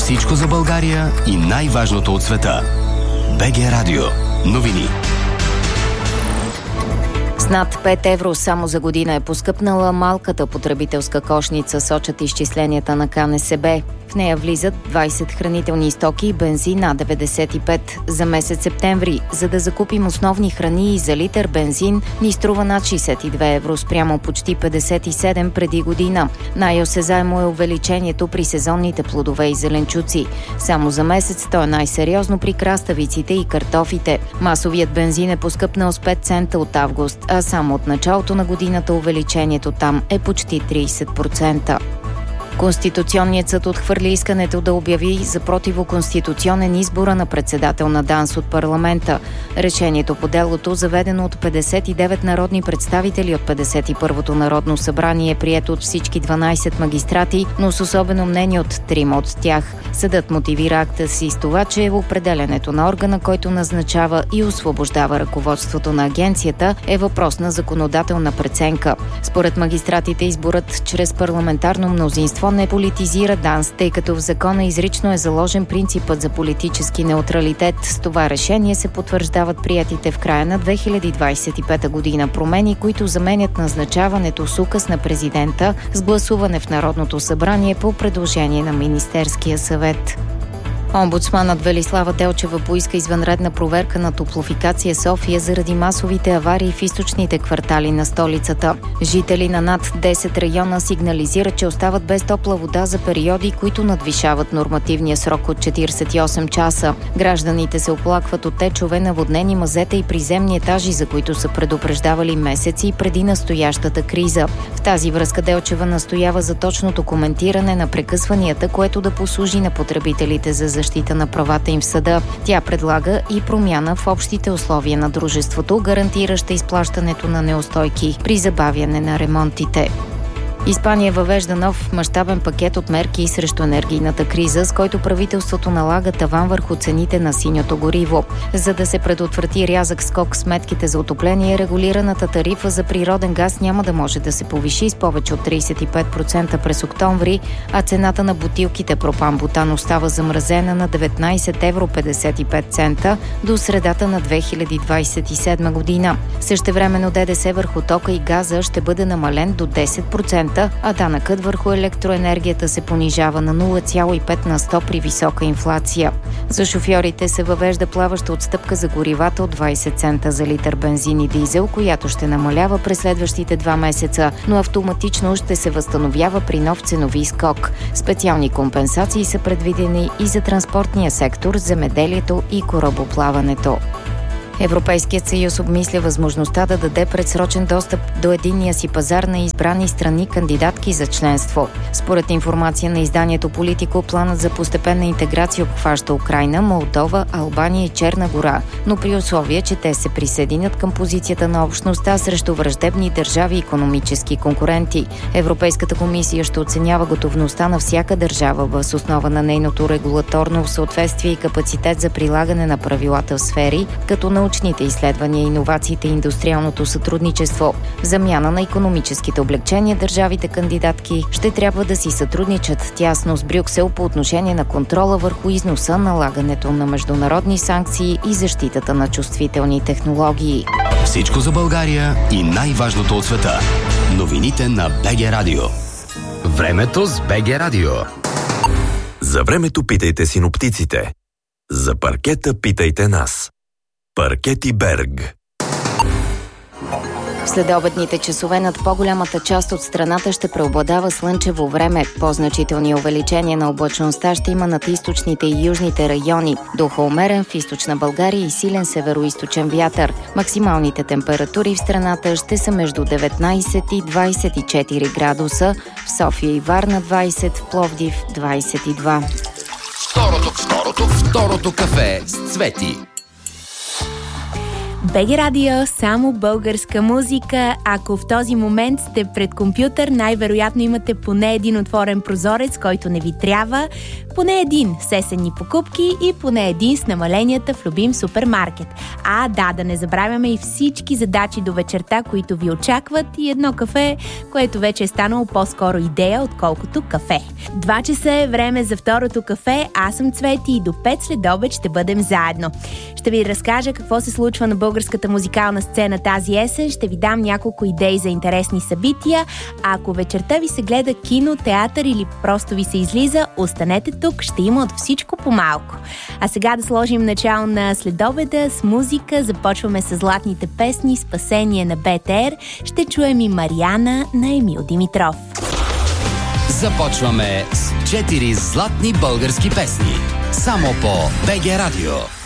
Всичко за България и най-важното от света. БГ Радио. Новини. С над 5 евро само за година е поскъпнала малката потребителска кошница, сочат изчисленията на КНСБ. В нея влизат 20 хранителни стоки и бензин на 95 за месец септември. За да закупим основни храни и за литър бензин ни струва над 62 евро спрямо почти 57 преди година. Най-осезаемо е увеличението при сезонните плодове и зеленчуци. Само за месец то е най-сериозно при краставиците и картофите. Масовият бензин е поскъпнал с 5 цента от август, а само от началото на годината увеличението там е почти 30%. Конституционният съд отхвърли искането да обяви за противоконституционен избора на председател на ДАНС от парламента. Решението по делото, заведено от 59 народни представители от 51-то Народно събрание, е прието от всички 12 магистрати, но с особено мнение от 3 от тях. Съдът мотивира акта си с това, че определянето на органа, който назначава и освобождава ръководството на агенцията, е въпрос на законодателна преценка. Според магистратите, изборът чрез парламентарно мнозинство не политизира ДАНС, тъй като в закона изрично е заложен принципът за политически неутралитет. С това решение се потвърждават приетите в края на 2025 година промени, които заменят назначаването с указ на президента с гласуване в Народното събрание по предложение на Министерския съвет. Омбудсманът Велислава Делчева поиска извънредна проверка на Топлофикация София заради масовите аварии в източните квартали на столицата. Жители на над 10 района сигнализират, че остават без топла вода за периоди, които надвишават нормативния срок от 48 часа. Гражданите се оплакват от течове, наводнени мазета и приземни етажи, за които са предупреждавали месеци преди настоящата криза. В тази връзка Делчева настоява за точното коментиране на прекъсванията, което да послужи на потребителите за защита на правата им в съда. Тя предлага и промяна в общите условия на дружеството, гарантираща изплащането на неустойки при забавяне на ремонтите. Испания въвежда нов мащабен пакет от мерки срещу енергийната криза, с който правителството налага таван върху цените на синьото гориво. За да се предотврати рязък скок в сметките за отопление, регулираната тарифа за природен газ няма да може да се повиши с повече от 35% през октомври, а цената на бутилките пропан-бутан остава замразена на 19 евро 55 цента до средата на 2027 година. Същевременно ДДС върху тока и газа ще бъде намален до 10%, а данъкът върху електроенергията се понижава на 0,5 на 100 при висока инфлация. За шофьорите се въвежда плаваща отстъпка за горивата от 20 цента за литър бензин и дизел, която ще намалява през следващите 2 месеца, но автоматично ще се възстановява при нов ценови скок. Специални компенсации са предвидени и за транспортния сектор, земеделието и корабоплаването. Европейският съюз обмисля възможността да даде предсрочен достъп до единния си пазар на избрани страни кандидатки за членство. Според информация на изданието Политико, планът за постепенна интеграция обхваща Украйна, Молдова, Албания и Черна гора, но при условие, че те се присъединят към позицията на общността срещу враждебни държави и икономически конкуренти. Европейската комисия ще оценява готовността на всяка държава въз основа на нейното регулаторно съответствие и капацитет за прилагане на правилата в сфери, като научните изследвания, иновациите и индустриалното сътрудничество. В замяна на икономическите облегчения, държавите кандидатки ще трябва да си сътрудничат тясно с Брюксел по отношение на контрола върху износа, налагането на международни санкции и защитата на чувствителни технологии. Всичко за България и най-важното от света. Новините на БГ Радио. Времето с БГ Радио. За времето питайте синоптиците. За паркета питайте нас. Паркети Берг. В следобедните часове над по-голямата част от страната ще преобладава слънчево време. По-значителни увеличения на облачността ще има над източните и южните райони. Духа умерен в източна България и силен североизточен вятър. Максималните температури в страната ще са между 19 и 24 градуса. В София и Варна 20, в Пловдив 22. Второто кафе с Цвети. БГ Радио, само българска музика. Ако в този момент сте пред компютър, най-вероятно имате поне един отворен прозорец, който не ви трябва, поне един с есенни покупки и поне един с намаленията в любим супермаркет. Да не забравяме и всички задачи до вечерта, които ви очакват, и едно кафе, което вече е станало по-скоро идея, отколкото кафе. 2 часа е време за второто кафе. Аз съм Цвети и до 5 следобед ще бъдем заедно. Ще ви разкажа какво се случва на българската музикална сцена тази есен, ще ви дам няколко идеи за интересни събития, а ако вечерта ви се гледа кино, театър или просто ви се излиза, останете тук, ще има от всичко по малко. А сега да сложим начало на следобеда с музика. Започваме с златните песни "Спасение" на БТР, ще чуем и "Мариана" на Емил Димитров. Започваме с 4 златни български песни. Само по БГ Радио.